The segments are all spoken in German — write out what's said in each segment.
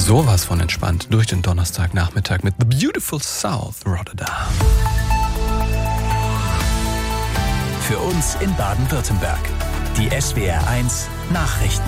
Sowas von entspannt durch den Donnerstagnachmittag mit The Beautiful South Rotterdam. Für uns in Baden-Württemberg. Die SWR1 Nachrichten.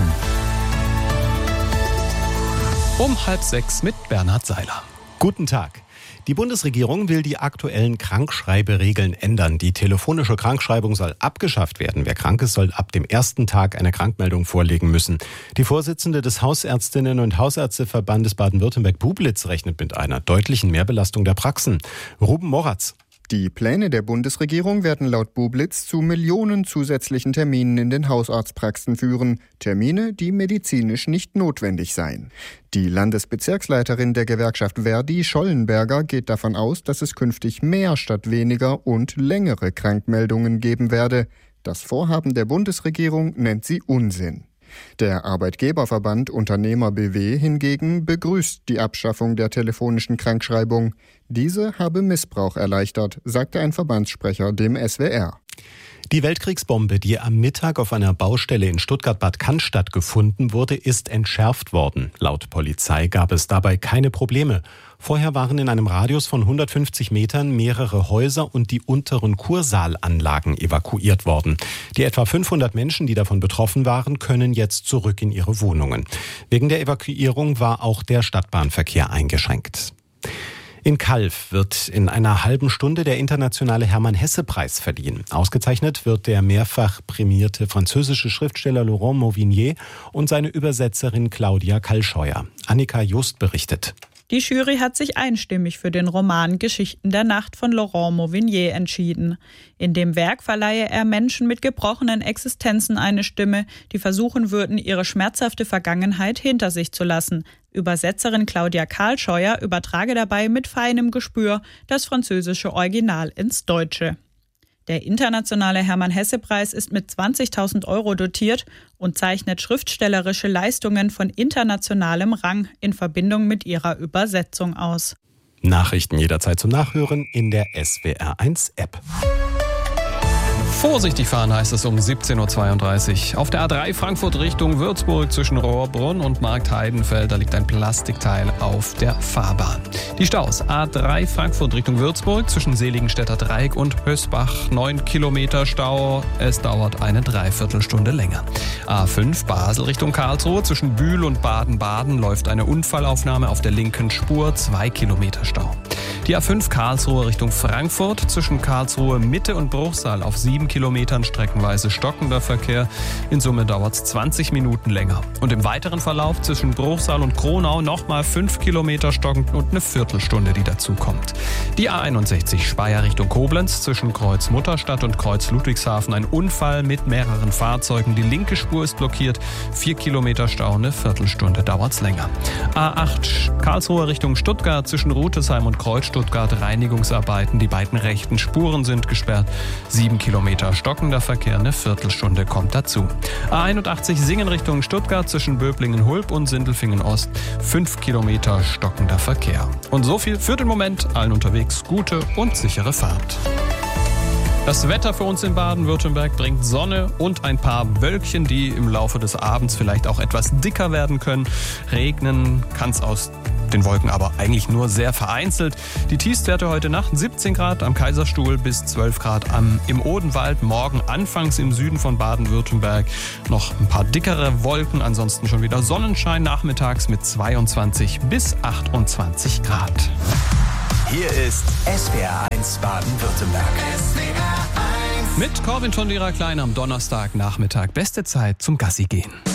Um 5:30 mit Bernhard Seiler. Guten Tag. Die Bundesregierung will die aktuellen Krankschreiberegeln ändern. Die telefonische Krankschreibung soll abgeschafft werden. Wer krank ist, soll ab dem ersten Tag eine Krankmeldung vorlegen müssen. Die Vorsitzende des Hausärztinnen- und Hausärzteverbandes Baden-Württemberg Bublitz rechnet mit einer deutlichen Mehrbelastung der Praxen. Ruben Moratz. Die Pläne der Bundesregierung werden laut Bublitz zu Millionen zusätzlichen Terminen in den Hausarztpraxen führen. Termine, die medizinisch nicht notwendig seien. Die Landesbezirksleiterin der Gewerkschaft Verdi, Schollenberger, geht davon aus, dass es künftig mehr statt weniger und längere Krankmeldungen geben werde. Das Vorhaben der Bundesregierung nennt sie Unsinn. Der Arbeitgeberverband Unternehmer BW hingegen begrüßt die Abschaffung der telefonischen Krankschreibung. Diese habe Missbrauch erleichtert, sagte ein Verbandssprecher dem SWR. Die Weltkriegsbombe, die am Mittag auf einer Baustelle in Stuttgart-Bad Cannstatt gefunden wurde, ist entschärft worden. Laut Polizei gab es dabei keine Probleme. Vorher waren in einem Radius von 150 Metern mehrere Häuser und die unteren Kursaalanlagen evakuiert worden. Die etwa 500 Menschen, die davon betroffen waren, können jetzt zurück in ihre Wohnungen. Wegen der Evakuierung war auch der Stadtbahnverkehr eingeschränkt. In Calw wird in einer halben Stunde der internationale Hermann-Hesse-Preis verliehen. Ausgezeichnet wird der mehrfach prämierte französische Schriftsteller Laurent Mauvignier und seine Übersetzerin Claudia Kalscheuer. Annika Just berichtet. Die Jury hat sich einstimmig für den Roman Geschichten der Nacht von Laurent Mauvignier entschieden. In dem Werk verleihe er Menschen mit gebrochenen Existenzen eine Stimme, die versuchen würden, ihre schmerzhafte Vergangenheit hinter sich zu lassen. Übersetzerin Claudia Kalscheuer übertrage dabei mit feinem Gespür das französische Original ins Deutsche. Der internationale Hermann-Hesse-Preis ist mit 20.000 € dotiert und zeichnet schriftstellerische Leistungen von internationalem Rang in Verbindung mit ihrer Übersetzung aus. Nachrichten jederzeit zum Nachhören in der SWR1-App. Vorsichtig fahren heißt es um 17.32 Uhr. Auf der A3 Frankfurt Richtung Würzburg zwischen Rohrbrunn und Marktheidenfeld, da liegt ein Plastikteil auf der Fahrbahn. Die Staus: A3 Frankfurt Richtung Würzburg zwischen Seligenstädter Dreieck und Hösbach, 9 Kilometer Stau. Es dauert eine Dreiviertelstunde länger. A5 Basel Richtung Karlsruhe zwischen Bühl und Baden-Baden läuft eine Unfallaufnahme auf der linken Spur, 2 Kilometer Stau. Die A5 Karlsruhe Richtung Frankfurt zwischen Karlsruhe Mitte und Bruchsal auf 7 Kilometern streckenweise stockender Verkehr. In Summe dauert es 20 Minuten länger. Und im weiteren Verlauf zwischen Bruchsal und Kronau nochmal 5 Kilometer stockend und eine Viertelstunde, die dazukommt. Die A61 Speyer Richtung Koblenz zwischen Kreuz Mutterstadt und Kreuz Ludwigshafen ein Unfall mit mehreren Fahrzeugen. Die linke Spur ist blockiert. 4 Kilometer Stau, eine Viertelstunde dauert es länger. A8 Karlsruhe Richtung Stuttgart zwischen Rutesheim und Kreuz Stuttgart Reinigungsarbeiten. Die beiden rechten Spuren sind gesperrt. 7 Kilometer stockender Verkehr, eine Viertelstunde kommt dazu. A81 Singen Richtung Stuttgart zwischen Böblingen-Hulb und Sindelfingen-Ost. 5 Kilometer stockender Verkehr. Und so viel für den Moment. Allen unterwegs gute und sichere Fahrt. Das Wetter für uns in Baden-Württemberg bringt Sonne und ein paar Wölkchen, die im Laufe des Abends vielleicht auch etwas dicker werden können. Regnen kann es aus den Wolken aber eigentlich nur sehr vereinzelt. Die Tiefstwerte heute Nacht 17 Grad am Kaiserstuhl bis 12 Grad im Odenwald. Morgen anfangs im Süden von Baden-Württemberg noch ein paar dickere Wolken. Ansonsten schon wieder Sonnenschein nachmittags mit 22 bis 28 Grad. Hier ist SWR1 Baden-Württemberg. Mit Corbin Tondira Klein am Donnerstagnachmittag. Beste Zeit zum Gassi gehen.